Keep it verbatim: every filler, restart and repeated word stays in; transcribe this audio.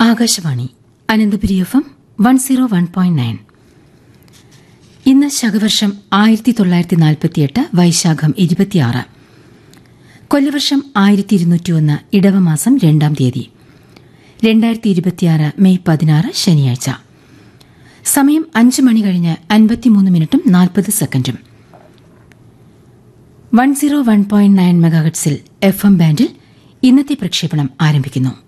Akashvani Ananthapuri F M one zero one point nine. ഇന്ന് ശകവർഷം ആയിരത്തി തൊള്ളായിരത്തി നാൽപ്പത്തിയെട്ട് വൈശാഖം ഇരുപത്തിയാറ്, കൊല്ലവർഷം ആയിരത്തി ഇരുന്നൂറ്റി ഒന്ന് ഇടവമാസം രണ്ടാം തീയതി, രണ്ടായിരത്തി ഇരുപത്തിയാറ് മെയ് പതിനാറ് ശനിയാഴ്ച. സമയം അഞ്ച് മണി കഴിഞ്ഞ് അൻപത്തിമൂന്ന് മിനിറ്റും നാൽപ്പത് സെക്കൻഡും. One zero one point nine മെഗാഹെർട്സിൽ F M ബാൻഡിൽ ഇന്നത്തെ പ്രക്ഷേപണം ആരംഭിക്കുന്നു.